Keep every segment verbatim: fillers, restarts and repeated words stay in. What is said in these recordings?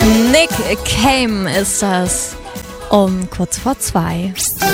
Nick Cave ist das um kurz vor zwei.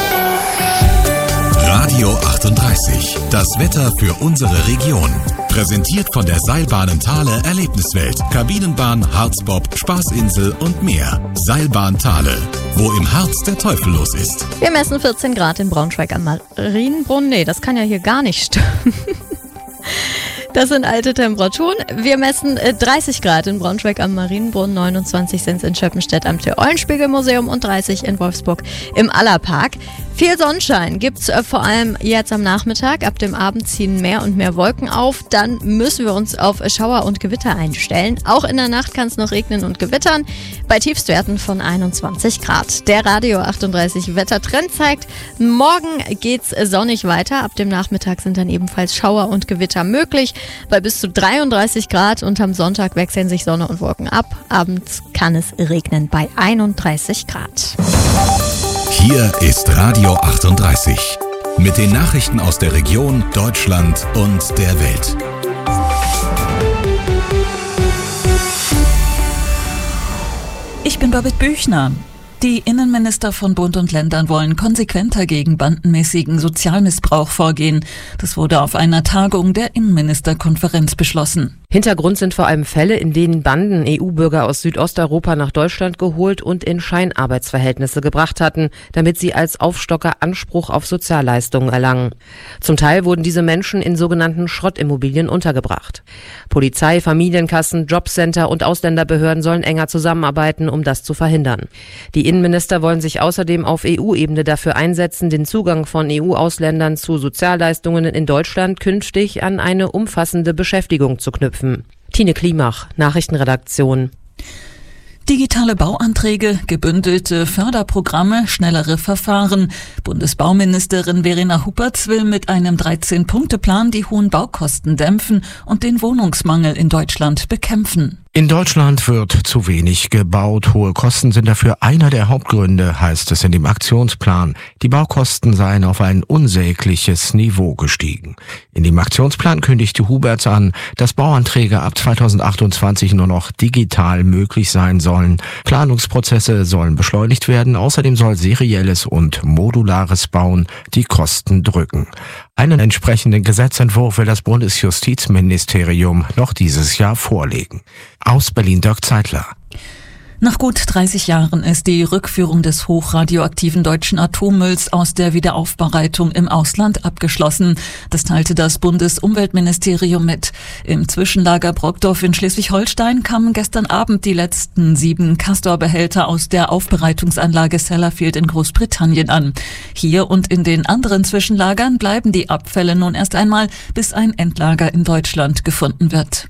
Radio achtunddreißig, das Wetter für unsere Region. Präsentiert von der Seilbahnen Thale Erlebniswelt, Kabinenbahn, Harzbob, Spaßinsel und mehr. Seilbahn Thale, wo im Harz der Teufel los ist. Wir messen vierzehn Grad in Braunschweig am Marienbrunnen. Nee, das kann ja hier gar nicht stimmen. Das sind alte Temperaturen. Wir messen dreißig Grad in Braunschweig am Marienbrunnen, neunundzwanzig sind es in Schöppenstedt am Theo-Eulenspiegel-Museum und dreißig in Wolfsburg im Allerpark. Viel Sonnenschein gibt's vor allem jetzt am Nachmittag. Ab dem Abend ziehen mehr und mehr Wolken auf. Dann müssen wir uns auf Schauer und Gewitter einstellen. Auch in der Nacht kann es noch regnen und gewittern. Bei Tiefstwerten von einundzwanzig Grad. Der Radio achtunddreißig Wettertrend zeigt, morgen geht's sonnig weiter. Ab dem Nachmittag sind dann ebenfalls Schauer und Gewitter möglich. Bei bis zu dreiunddreißig Grad und am Sonntag wechseln sich Sonne und Wolken ab. Abends kann es regnen bei einunddreißig Grad. Hier ist Radio achtunddreißig mit den Nachrichten aus der Region, Deutschland und der Welt. Ich bin Babette Büchner. Die Innenminister von Bund und Ländern wollen konsequenter gegen bandenmäßigen Sozialmissbrauch vorgehen. Das wurde auf einer Tagung der Innenministerkonferenz beschlossen. Hintergrund sind vor allem Fälle, in denen Banden E U-Bürger aus Südosteuropa nach Deutschland geholt und in Scheinarbeitsverhältnisse gebracht hatten, damit sie als Aufstocker Anspruch auf Sozialleistungen erlangen. Zum Teil wurden diese Menschen in sogenannten Schrottimmobilien untergebracht. Polizei, Familienkassen, Jobcenter und Ausländerbehörden sollen enger zusammenarbeiten, um das zu verhindern. Die Innenminister wollen sich außerdem auf E U-Ebene dafür einsetzen, den Zugang von E U-Ausländern zu Sozialleistungen in Deutschland künftig an eine umfassende Beschäftigung zu knüpfen. Tine Klimach, Nachrichtenredaktion. Digitale Bauanträge, gebündelte Förderprogramme, schnellere Verfahren. Bundesbauministerin Verena Huppertz will mit einem dreizehn-Punkte-Plan die hohen Baukosten dämpfen und den Wohnungsmangel in Deutschland bekämpfen. In Deutschland wird zu wenig gebaut. Hohe Kosten sind dafür einer der Hauptgründe, heißt es in dem Aktionsplan. Die Baukosten seien auf ein unsägliches Niveau gestiegen. In dem Aktionsplan kündigte Huberts an, dass Bauanträge ab zweitausendachtundzwanzig nur noch digital möglich sein sollen. Planungsprozesse sollen beschleunigt werden. Außerdem soll serielles und modulares Bauen die Kosten drücken. Einen entsprechenden Gesetzentwurf will das Bundesjustizministerium noch dieses Jahr vorlegen. Aus Berlin Dirk Zeitler. Nach gut dreißig Jahren ist die Rückführung des hochradioaktiven deutschen Atommülls aus der Wiederaufbereitung im Ausland abgeschlossen. Das teilte das Bundesumweltministerium mit. Im Zwischenlager Brockdorf in Schleswig-Holstein kamen gestern Abend die letzten sieben Castor-Behälter aus der Aufbereitungsanlage Sellafield in Großbritannien an. Hier und in den anderen Zwischenlagern bleiben die Abfälle nun erst einmal, bis ein Endlager in Deutschland gefunden wird.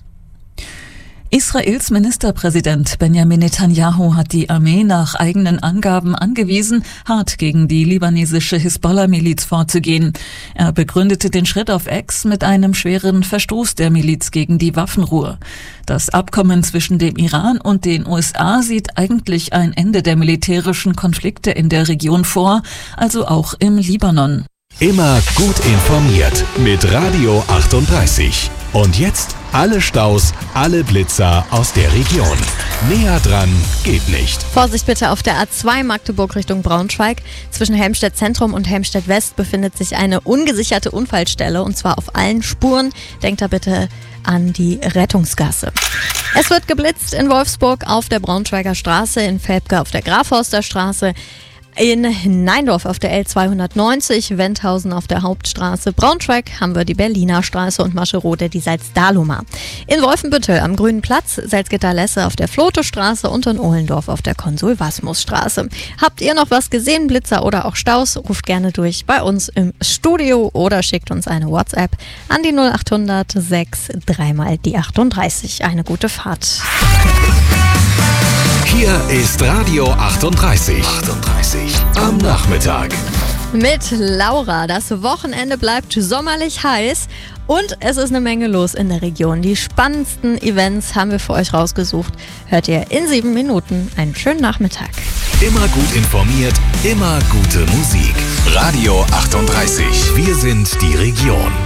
Israels Ministerpräsident Benjamin Netanyahu hat die Armee nach eigenen Angaben angewiesen, hart gegen die libanesische Hisbollah-Miliz vorzugehen. Er begründete den Schritt auf X mit einem schweren Verstoß der Miliz gegen die Waffenruhe. Das Abkommen zwischen dem Iran und den U S A sieht eigentlich ein Ende der militärischen Konflikte in der Region vor, also auch im Libanon. Immer gut informiert mit Radio achtunddreißig. Und jetzt alle Staus, alle Blitzer aus der Region. Näher dran geht nicht. Vorsicht bitte auf der A zwei Magdeburg Richtung Braunschweig. Zwischen Helmstedt Zentrum und Helmstedt West befindet sich eine ungesicherte Unfallstelle und zwar auf allen Spuren. Denkt da bitte an die Rettungsgasse. Es wird geblitzt in Wolfsburg auf der Braunschweiger Straße, in Velpke auf der Grafhorster Straße, in Neindorf auf der L zweihundertneunzig, Wendhausen auf der Hauptstraße, Braunschweig haben wir die Berliner Straße und Mascherode die Salzdahlumer. In Wolfenbüttel am Grünen Platz, Salzgitter-Lesse auf der Flotostraße und in Ohlendorf auf der Konsul-Wasmus-Straße. Habt ihr noch was gesehen, Blitzer oder auch Staus? Ruft gerne durch bei uns im Studio oder schickt uns eine WhatsApp an die null achthundert sechs dreimal die achtunddreißig. Eine gute Fahrt. Hier ist Radio achtunddreißig. achtunddreißig am Nachmittag. Mit Laura. Das Wochenende bleibt sommerlich heiß und es ist eine Menge los in der Region. Die spannendsten Events haben wir für euch rausgesucht. Hört ihr in sieben Minuten. Einen schönen Nachmittag. Immer gut informiert, immer gute Musik. Radio achtunddreißig. Wir sind die Region.